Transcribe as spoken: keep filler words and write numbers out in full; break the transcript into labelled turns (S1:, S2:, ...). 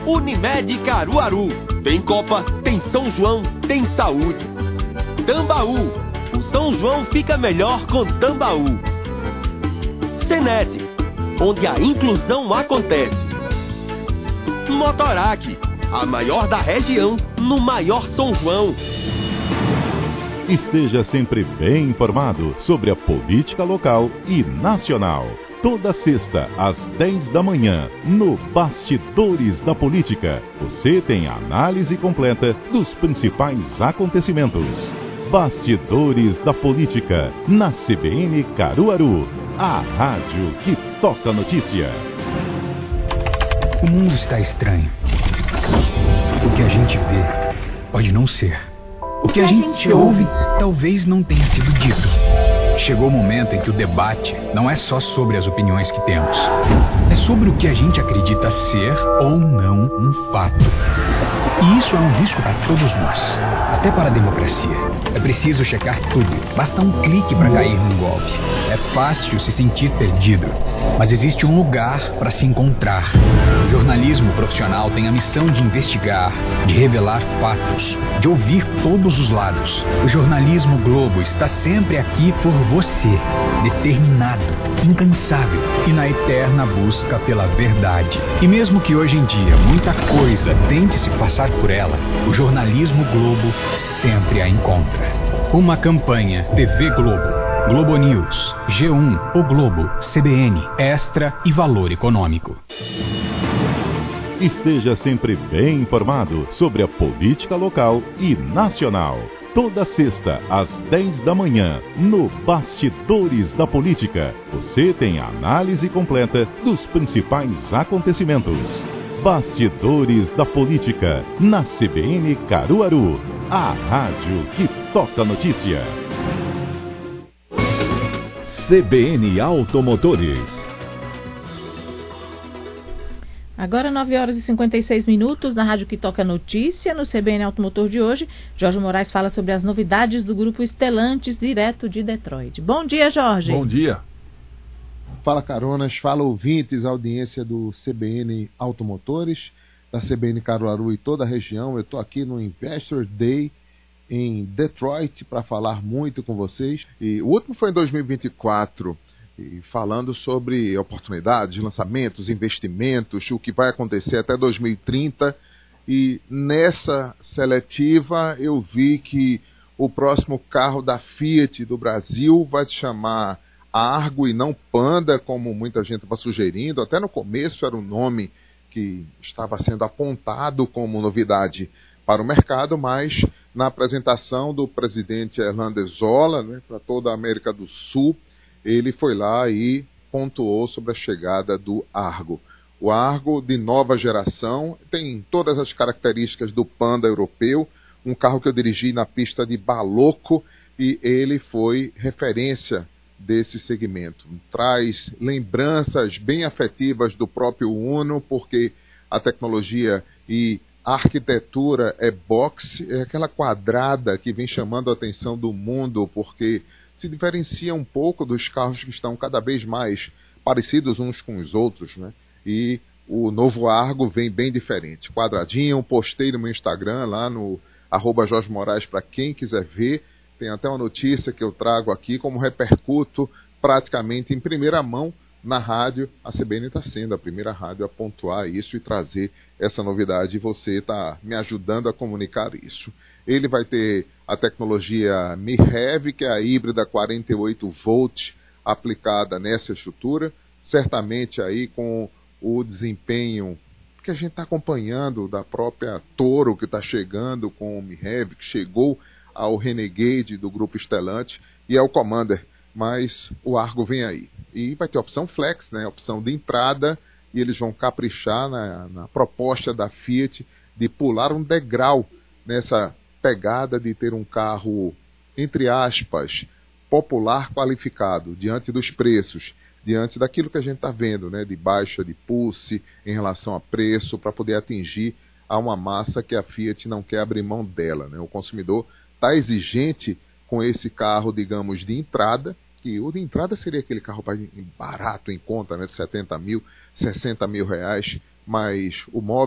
S1: Unimed Caruaru. Tem Copa, tem São João, tem saúde. Tambaú. O São João fica melhor com Tambaú. Senete, onde a inclusão acontece. Motorac, a maior da região, no maior São João.
S2: Esteja sempre bem informado sobre a política local e nacional. Toda sexta, às dez da manhã, no Bastidores da Política, você tem a análise completa dos principais acontecimentos. Bastidores da Política, na C B N Caruaru, a rádio que toca notícia.
S3: O mundo está estranho. O que a gente vê pode não ser. O que a gente ouve talvez não tenha sido dito. Chegou o momento em que o debate não é só sobre as opiniões que temos. É sobre o que a gente acredita ser ou não um fato. E isso é um risco para todos nós, até para a democracia. É preciso checar tudo. Basta um clique para cair num golpe. É fácil se sentir perdido, mas existe um lugar para se encontrar. O jornalismo profissional tem a missão de investigar, de revelar fatos, de ouvir todos os lados. O jornalismo Globo está sempre aqui por você, determinado, incansável e na eterna busca pela verdade. E mesmo que hoje em dia muita coisa tente se passar por ela, o jornalismo Globo sempre a encontra. Uma campanha T V Globo, Globo News, G um, O Globo, C B N, Extra e Valor Econômico.
S2: Esteja sempre bem informado sobre a política local e nacional. Toda sexta, às dez da manhã, no Bastidores da Política, você tem a análise completa dos principais acontecimentos. Bastidores da Política, na C B N Caruaru, a rádio que toca notícia.
S4: C B N Automotores.
S5: Agora nove horas e cinquenta e seis minutos, na Rádio que Toca Notícia, no C B N Automotor de hoje, Jorge Moraes fala sobre as novidades do grupo Stellantis, direto de Detroit. Bom dia, Jorge.
S6: Bom dia.
S7: Fala, caronas, fala, ouvintes, audiência do C B N Automotores, da C B N Caruaru e toda a região. Eu estou aqui no Investor Day em Detroit para falar muito com vocês. E o último foi em dois mil e vinte e quatro, e falando sobre oportunidades, lançamentos, investimentos, o que vai acontecer até dois mil e trinta. E nessa seletiva eu vi que o próximo carro da Fiat do Brasil vai se chamar Argo e não Panda, como muita gente estava sugerindo. Até no começo era um nome que estava sendo apontado como novidade para o mercado, mas na apresentação do presidente Hernandes Zola, né, para toda a América do Sul, ele foi lá e pontuou sobre a chegada do Argo. O Argo de nova geração tem todas as características do Panda europeu, um carro que eu dirigi na pista de Baloco e ele foi referência desse segmento. Traz lembranças bem afetivas do próprio Uno, porque a tecnologia e a arquitetura é box, é aquela quadrada que vem chamando a atenção do mundo, porque se diferencia um pouco dos carros que estão cada vez mais parecidos uns com os outros, né? E o novo Argo vem bem diferente. Quadradinho, postei no meu Instagram, lá no arroba Jorge Moraes, para quem quiser ver. Tem até uma notícia que eu trago aqui, como repercuto praticamente em primeira mão na rádio. A C B N está sendo a primeira rádio a pontuar isso e trazer essa novidade. E você está me ajudando a comunicar isso. Ele vai ter a tecnologia M I R E V, que é a híbrida quarenta e oito volts aplicada nessa estrutura. Certamente aí com o desempenho que a gente está acompanhando da própria Toro, que está chegando com o M I R E V, que chegou ao Renegade do grupo Stellantis e ao Commander, mas o Argo vem aí. E vai ter a opção Flex, né, a opção de entrada, e eles vão caprichar na, na proposta da Fiat de pular um degrau nessa pegada de ter um carro, entre aspas, popular qualificado, diante dos preços, diante daquilo que a gente está vendo, né, de baixa de pulse em relação a preço, para poder atingir a uma massa que a Fiat não quer abrir mão dela, né? O consumidor está exigente com esse carro, digamos, de entrada, que o de entrada seria aquele carro barato, em conta, né, de setenta mil, sessenta mil reais, mas o móvel